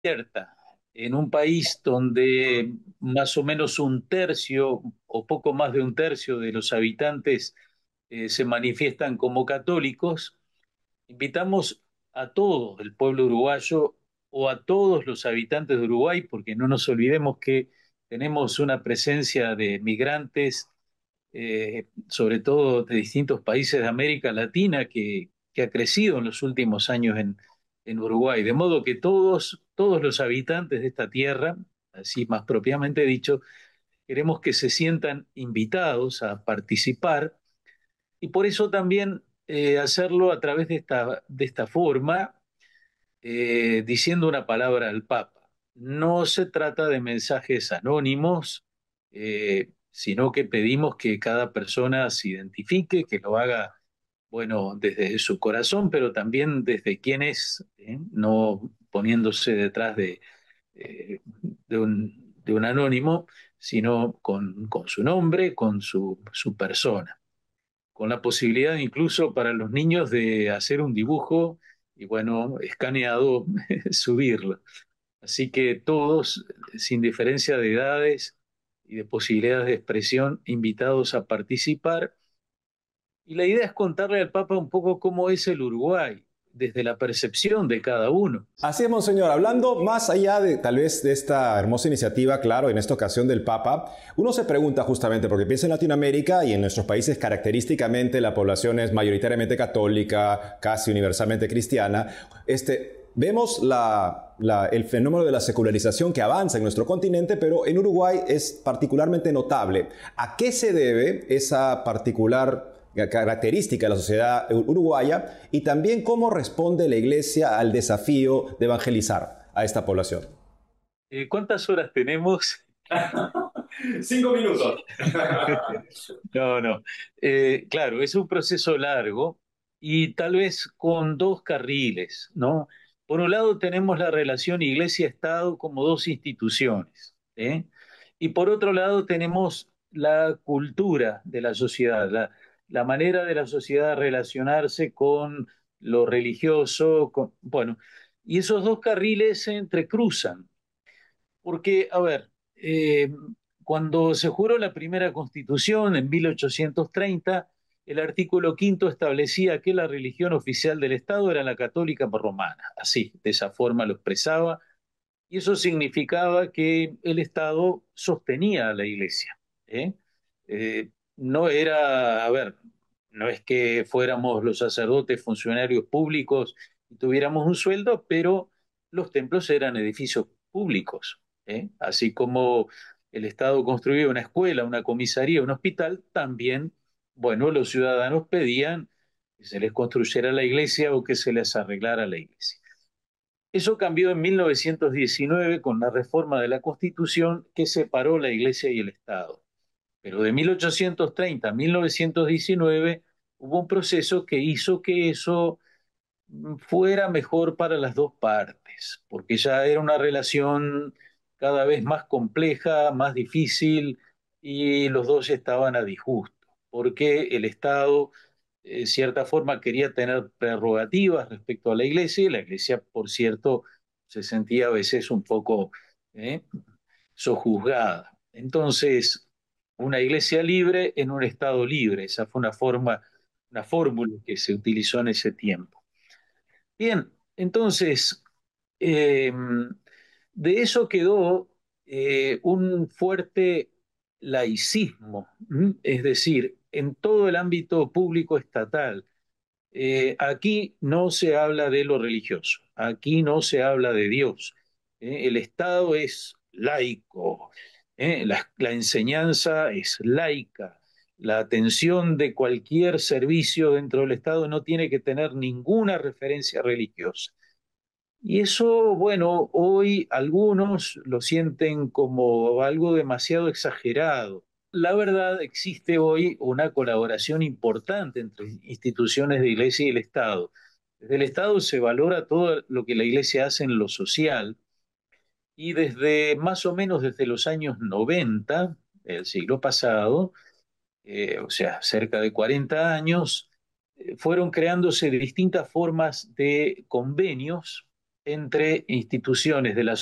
Cierta. En un país donde más o menos un tercio o poco más de un tercio de los habitantes se manifiestan como católicos, invitamos a todo el pueblo uruguayo o a todos los habitantes de Uruguay, porque no nos olvidemos que tenemos una presencia de migrantes, sobre todo de distintos países de América Latina, que ha crecido en los últimos años en Uruguay. De modo que todos los habitantes de esta tierra, así más propiamente dicho, queremos que se sientan invitados a participar y por eso también hacerlo a través de esta forma, diciendo una palabra al Papa. No se trata de mensajes anónimos, sino que pedimos que cada persona se identifique, que lo haga, bueno, desde su corazón, pero también desde quién es, no poniéndose detrás de un anónimo, sino con su nombre, con su persona, con la posibilidad incluso para los niños de hacer un dibujo y bueno, escaneado, subirlo. Así que todos, sin diferencia de edades y de posibilidades de expresión, invitados a participar. Y la idea es contarle al Papa un poco cómo es el Uruguay, desde la percepción de cada uno. Así es, monseñor. Hablando más allá de tal vez de esta hermosa iniciativa, claro, en esta ocasión del Papa, uno se pregunta justamente, porque piensa en Latinoamérica y en nuestros países característicamente la población es mayoritariamente católica, casi universalmente cristiana. Vemos el fenómeno de la secularización que avanza en nuestro continente, pero en Uruguay es particularmente notable. ¿A qué se debe esa particular característica de la sociedad uruguaya y también cómo responde la Iglesia al desafío de evangelizar a esta población? ¿Cuántas horas tenemos? 5 minutos. No, no. Claro, es un proceso largo y tal vez con dos carriles, ¿no? Por un lado tenemos la relación Iglesia-Estado como dos instituciones, ¿eh? Y por otro lado tenemos la cultura de la sociedad, la manera de la sociedad de relacionarse con lo religioso, bueno, y esos dos carriles se entrecruzan. Porque, a ver, cuando se juró la primera constitución en 1830, el artículo quinto establecía que la religión oficial del Estado era la católica romana, así, de esa forma lo expresaba, y eso significaba que el Estado sostenía a la Iglesia. ¿Eh? No era, a ver, no es que fuéramos los sacerdotes funcionarios públicos y tuviéramos un sueldo, pero los templos eran edificios públicos. Así como el Estado construía una escuela, una comisaría, un hospital, también, bueno, los ciudadanos pedían que se les construyera la iglesia o que se les arreglara la iglesia. Eso cambió en 1919 con la reforma de la Constitución que separó la Iglesia y el Estado. Pero de 1830 a 1919 hubo un proceso que hizo que eso fuera mejor para las dos partes, porque ya era una relación cada vez más compleja, más difícil, y los dos estaban a disgusto, porque el Estado, de cierta forma, quería tener prerrogativas respecto a la Iglesia, y la Iglesia, por cierto, se sentía a veces un poco ¿eh? sojuzgada. Entonces, una Iglesia libre en un Estado libre, esa fue una fórmula que se utilizó en ese tiempo. Bien, entonces, eh, de eso quedó un fuerte laicismo, es decir, en todo el ámbito público estatal. Aquí no se habla de lo religioso, aquí no se habla de Dios. El Estado es laico, la enseñanza es laica, la atención de cualquier servicio dentro del Estado no tiene que tener ninguna referencia religiosa. Y eso, bueno, hoy algunos lo sienten como algo demasiado exagerado. La verdad, existe hoy una colaboración importante entre instituciones de Iglesia y el Estado. Desde el Estado se valora todo lo que la Iglesia hace en lo social y desde más o menos desde los años 90 del siglo pasado, o sea, cerca de 40 años, fueron creándose distintas formas de convenios entre instituciones de la